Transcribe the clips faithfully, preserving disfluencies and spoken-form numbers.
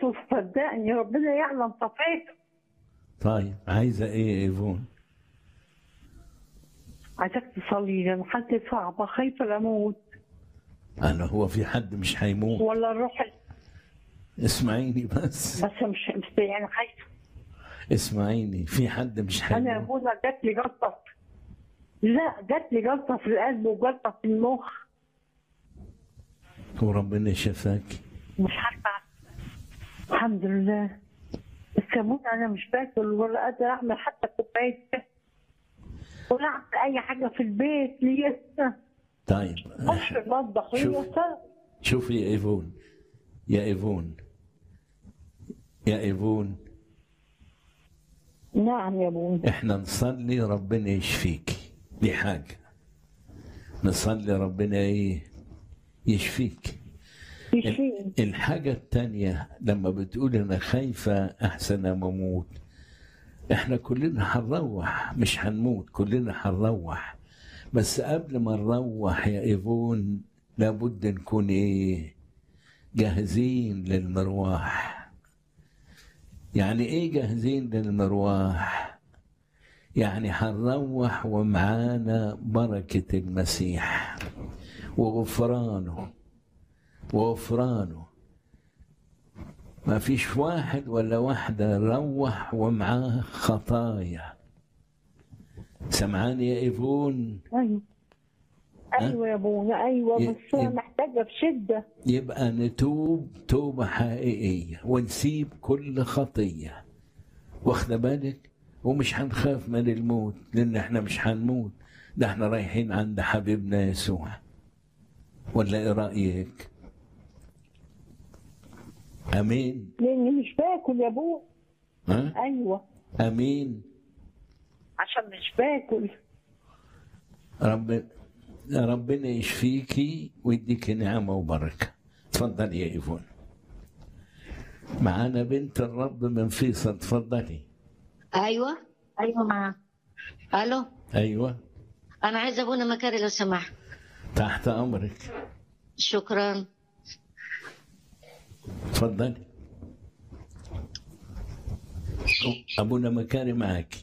صفيته صدقني، ربنا يعلم صفيته. طيب عايزة ايه يا ايفون؟ عايزك تصلي لي، انا حالتي صعبه، خايفه لا اموت. انا هو في حد مش هيموت؟ ولا الروح. اسمعيني بس. بس مش مش يعني خايفه. اسمعيني، في حد مش انا يا هيموت؟ ابونا جات لي جلطه. لا، جات لي جلطه في القلب وجلطه في المخ. وربنا شفاك. مش عارفه. الحمد لله. بس يا ابونا انا مش باكل ولا قادره اعمل حتى كوبايه شاي ولا اعمل اي حاجه في البيت لسه. طيب اخش المطبخ شوف. لسه. شوفي يا ايفون، يا ايفون، يا ايفون، نعم يا ابونا. احنا نصلي ربنا يشفيك، دي حاجة. نصلي ربنا ايه؟ يشفيك. يشفيني. الحاجة التانية لما بتقول انا خايفة احسن اموت، احنا كلنا هنروح، مش هنموت، كلنا هنروح. بس قبل ما نروح يا ايفون لابد نكون ايه؟ جاهزين للمرواح. يعني ايه جاهزين للمرواح؟ يعني هنروح ومعانا بركة المسيح وغفرانه وغفرانه. ما فيش واحد ولا واحدة روح ومعاه خطايا. سمعاني يا ايفون؟ ايوه ايوه يا ابونا، ايوه ي- بس انا ي- محتاجه بشده. يبقى نتوب توبة حقيقية ونسيب كل خطية، واخد بالك؟ ومش هنخاف من الموت، لأن احنا مش هنموت، ده احنا رايحين عند حبيبنا يسوع. ولا ايه رأيك؟ امين. لاني مش باكل يا ابونا. ها؟ ايوه امين. عشان مش باكل. رب ربنا يشفيكي ويديك نعمة وبركة. اتفضلي يا ايفون. معانا بنت الرب من فيصل، اتفضلي. ايوه ايوه معاك. الو. ايوه انا عايزه ابونا مكاري لو سمحت. تحت امرك. شكرا. اتفضلي. ابونا مكاري معك.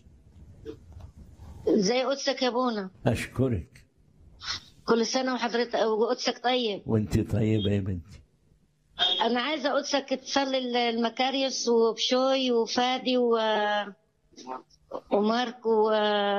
زي قدسك يا ابونا. اشكرك. كل سنه وحضرتك وقدسك طيب. وانت طيبه يا بنتي. انا عايزه قدسك تصلي المكاريوس وبشوي وفادي و... ومارك و...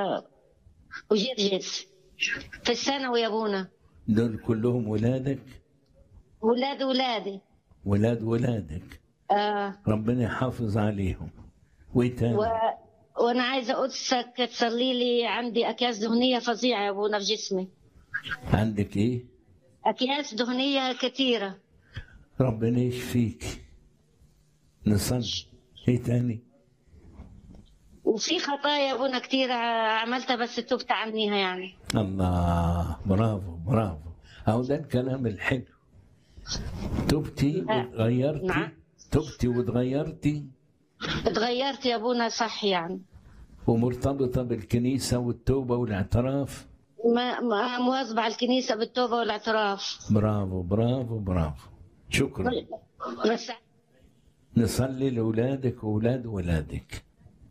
وجرجس في الثانوي يا ابونا. دول كلهم ولادك؟ ولاد ولادي. ولاد ولادك. آه. ربنا يحافظ عليهم. وايه تاني؟ و... وانا عايزه قدسك تصلي لي، عندي اكياس دهنيه فظيعه يا ابونا في جسمي. عندك ايه؟ اكياس دهنيه كثيره. ربنا يشفيك. نصلي. ايه تاني؟ وفي خطايا يا ابونا كثير عملتها بس تبت عنيها يعني. الله، برافو برافو. اهو ده الكلام الحلو. تبتي وتغيرتي. نعم. تبتي وتغيرتي. اتغيرت يا ابونا صح يعني. ومرتبطه بالكنيسه والتوبه والاعتراف. ما ما مواظبه على الكنيسه بالتوبه والاعتراف. برافو برافو برافو. شكرا. بس نصلي لاولادك واولاد ولادك.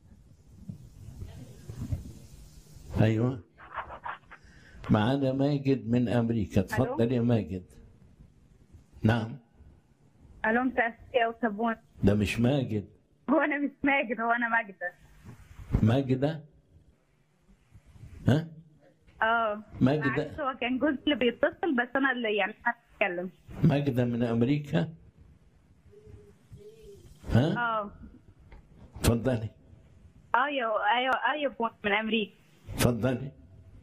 ايوه معانا ماجد من امريكا، اتفضل يا ماجد. نعم. الو مساء يا وسبون. ده مش ماجد. هو انا مش ماجد، هو انا ماجده. ماجدة؟ ها؟ اه ماجدة. معلش، هو كان جوزي اللي بيتصل بس انا اللي يعني هتكلم. ماجدة من امريكا؟ ها؟ اه اتفضلي. ايوه ايوه ايوه من امريكا. اتفضلي.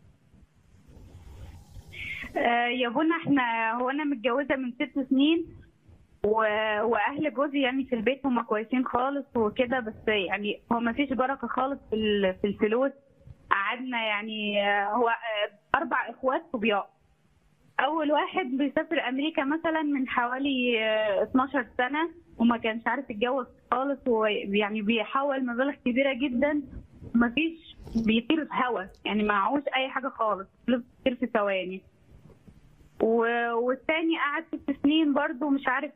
آه يا بونا، احنا هو انا متجوزه من ست سنين و... واهل جوزي يعني في البيت هم كويسين خالص وكده، بس يعني هو ما فيش بركه خالص في ال... في الفلوس. قعدنا يعني آه، هو آه، اربع اخوات صبيان. اول واحد بيسافر امريكا مثلا من حوالي آه، اتناشر سنه وما كانش عارف يتجوز خالص، ويعني بيحول مبالغ كبيره جدا. ما فيش، بيطير في هوا يعني، معهوش اي حاجه خالص، فلوس كتير في ثواني. و- والتاني قعد ست سنين برضه مش عارف